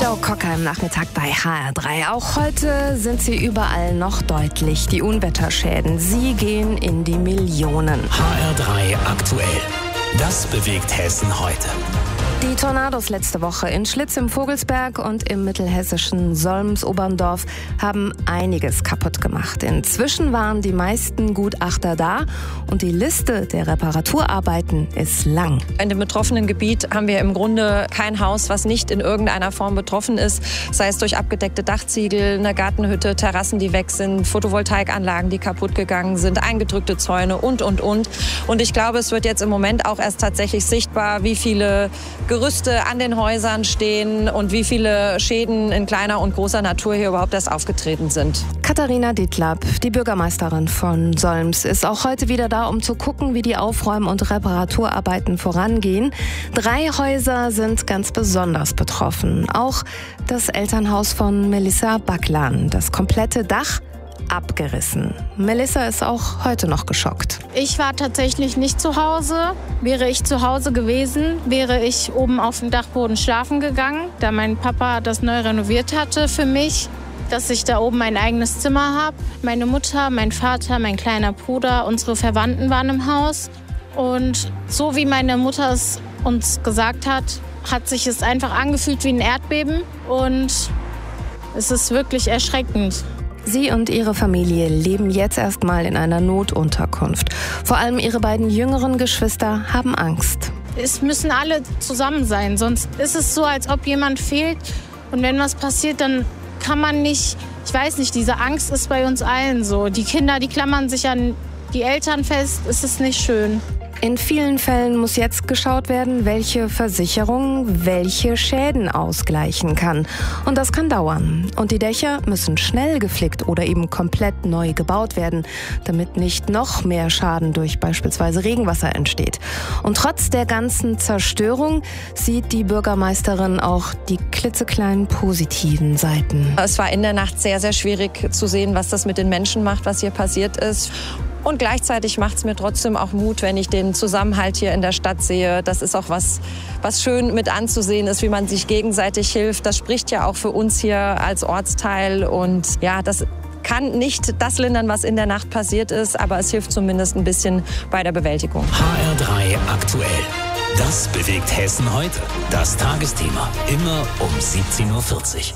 Joe Cocker im Nachmittag bei HR3. Auch heute sind sie überall noch deutlich. Die Unwetterschäden, sie gehen in die Millionen. HR3 aktuell. Das bewegt Hessen heute. Die Tornados letzte Woche in Schlitz im Vogelsberg und im mittelhessischen Solms-Oberndorf haben einiges kaputt gemacht. Inzwischen waren die meisten Gutachter da und die Liste der Reparaturarbeiten ist lang. In dem betroffenen Gebiet haben wir im Grunde kein Haus, was nicht in irgendeiner Form betroffen ist. Sei es durch abgedeckte Dachziegel, eine Gartenhütte, Terrassen, die weg sind, Photovoltaikanlagen, die kaputt gegangen sind, eingedrückte Zäune und. Und ich glaube, es wird jetzt im Moment auch erst tatsächlich sichtbar, wie viele Gerüste an den Häusern stehen und wie viele Schäden in kleiner und großer Natur hier überhaupt erst aufgetreten sind. Katharina Dietlapp, die Bürgermeisterin von Solms, ist auch heute wieder da, um zu gucken, wie die Aufräum- und Reparaturarbeiten vorangehen. 3 Häuser sind ganz besonders betroffen. Auch das Elternhaus von Melissa Backlan. Das komplette Dach abgerissen. Melissa ist auch heute noch geschockt. Ich war tatsächlich nicht zu Hause. Wäre ich zu Hause gewesen, wäre ich oben auf dem Dachboden schlafen gegangen, da mein Papa das neu renoviert hatte für mich, dass ich da oben ein eigenes Zimmer habe. Meine Mutter, mein Vater, mein kleiner Bruder, unsere Verwandten waren im Haus. Und so wie meine Mutter es uns gesagt hat, hat sich es einfach angefühlt wie ein Erdbeben. Und es ist wirklich erschreckend. Sie und ihre Familie leben jetzt erstmal in einer Notunterkunft. Vor allem ihre beiden jüngeren Geschwister haben Angst. Es müssen alle zusammen sein, sonst ist es so, als ob jemand fehlt. Und wenn was passiert, dann kann man nicht, ich weiß nicht, diese Angst ist bei uns allen so. Die Kinder, die klammern sich an die Eltern fest, es ist nicht schön. In vielen Fällen muss jetzt geschaut werden, welche Versicherung welche Schäden ausgleichen kann. Und das kann dauern. Und die Dächer müssen schnell geflickt oder eben komplett neu gebaut werden, damit nicht noch mehr Schaden durch beispielsweise Regenwasser entsteht. Und trotz der ganzen Zerstörung sieht die Bürgermeisterin auch die klitzekleinen positiven Seiten. Es war in der Nacht sehr, sehr schwierig zu sehen, was das mit den Menschen macht, was hier passiert ist. Und gleichzeitig macht es mir trotzdem auch Mut, wenn ich den Zusammenhalt hier in der Stadt sehe. Das ist auch was schön mit anzusehen ist, wie man sich gegenseitig hilft. Das spricht ja auch für uns hier als Ortsteil. Und ja, das kann nicht das lindern, was in der Nacht passiert ist, aber es hilft zumindest ein bisschen bei der Bewältigung. HR3 aktuell. Das bewegt Hessen heute. Das Tagesthema. Immer um 17:40 Uhr.